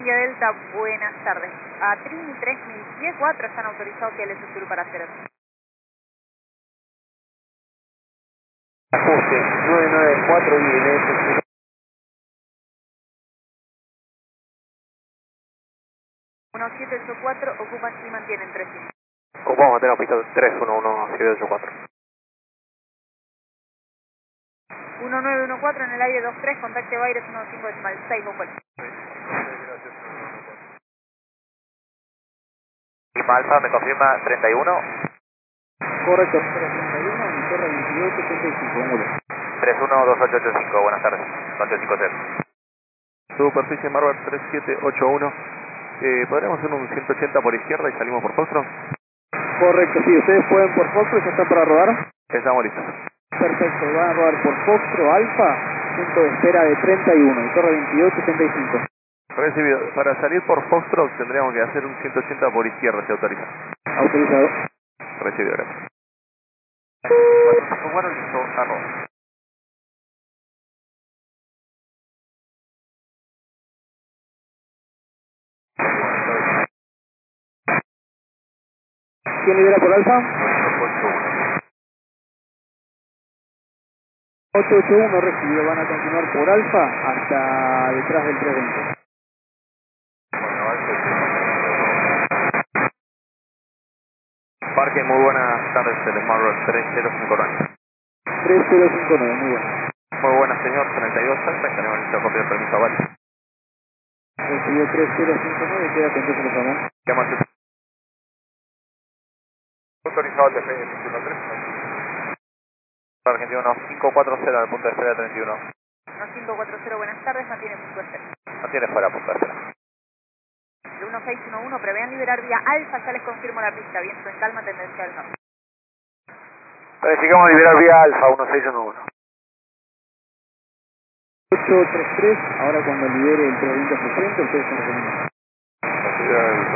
India Delta, buenas tardes. A Trini 3010, 4 están autorizados que les sur para hacer. Ajuste 994 ILS. 1784, ocupan y mantienen 3. Ocupamos mantener pista 311-784. 1914 en el aire 23, contacte Baires 15.6, Bombol. Lima Alfa, ¿me confirma 31? Correcto, 31, en Torre 2875, Bombol. 312885, buenas tardes. 850. Superficie Marvel 3781. ¿Podríamos hacer un 180 por izquierda y salimos por Foxtrot? Correcto, sí, ustedes pueden por Foxtrot, ¿ya están para rodar? Estamos listos. Perfecto, van a rodar por Foxtrot Alfa, punto de espera de 31, en Torre 2875. Recibido. Para salir por Foxtrot tendríamos que hacer un 180 por izquierda, se autoriza. Autorizado. Recibido, gracias. Bueno, listo, arroz. ¿Quién lidera por Alfa? 881 recibido, van a continuar por Alfa hasta detrás del 320. Parque, muy buenas tardes, el Marvel 3059. 3059, muy bien. Muy buenas, señor, 32 Alfa, tenemos listo copia de permiso aval. Recibió 3059, queda atento por favor. ¿Qué más? Autorizado al TP 213. Argentino 1540 al punto de espera 31. 1540, buenas tardes, mantiene punto de espera. No tiene fuera punto de espera. De 1611, prevean liberar vía Alfa, ya les confirmo la pista, viento en calma, tendencia al norte. Verificamos liberar vía Alfa 1611. 833, ahora cuando libere el 320 ustedes son recomendados.